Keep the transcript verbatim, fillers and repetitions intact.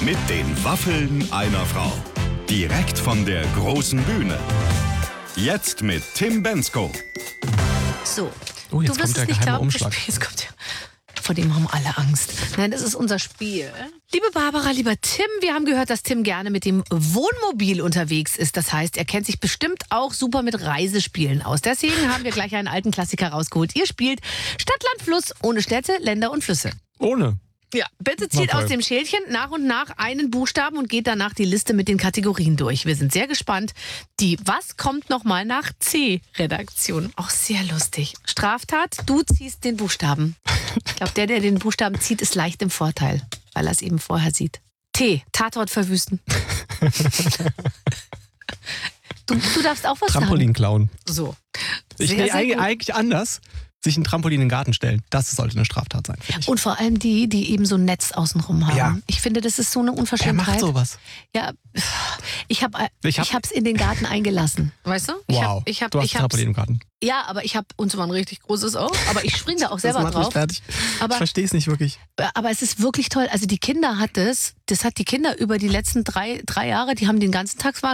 Mit den Waffeln einer Frau. Direkt von der großen Bühne. Jetzt mit Tim Bendzko. So, Oh, jetzt du wirst kommt der es nicht geheime glauben, Umschlag. das Spiel, es kommt ja. Vor dem haben alle Angst. Nein, das ist unser Spiel. Liebe Barbara, lieber Tim, wir haben gehört, dass Tim gerne mit dem Wohnmobil unterwegs ist. Das heißt, er kennt sich bestimmt auch super mit Reisespielen aus. Deswegen haben wir gleich einen alten Klassiker rausgeholt. Ihr spielt Stadt, Land, Fluss ohne Städte, Länder und Flüsse. Ohne. Ja, bitte zieht Na toll. aus dem Schälchen nach und nach einen Buchstaben und geht danach die Liste mit den Kategorien durch. Wir sind sehr gespannt. Die Was kommt nochmal nach C-Redaktion. Auch sehr lustig. Straftat, du ziehst den Buchstaben. Ich glaube, der, der den Buchstaben zieht, ist leicht im Vorteil, weil er es eben vorher sieht. T, Tatort verwüsten. Du, du darfst auch was Trampolin klauen. sagen. So. Ich Sehr, nee, sehr eigentlich, gut. eigentlich anders. Sich ein Trampolin in den Garten stellen. Das sollte eine Straftat sein. finde ich. Und vor allem die, die eben so ein Netz außenrum haben. Ja. Ich finde, das ist so eine Wer Unverschämtheit. macht sowas? Ja, ich habe Ich ich hab- hab's in den Garten eingelassen. Weißt du? Ich Wow. hab, ich hab, du hast ich ein hab's, Trampolin im Garten. ja, aber ich habe und zwar ein richtig großes auch, aber ich springe da auch selber das macht mich drauf. fertig. Aber- ich verstehe es nicht wirklich. Aber es ist wirklich toll. Also die Kinder hat es, das hat die Kinder über die letzten drei, drei Jahre, die haben den ganzen Tag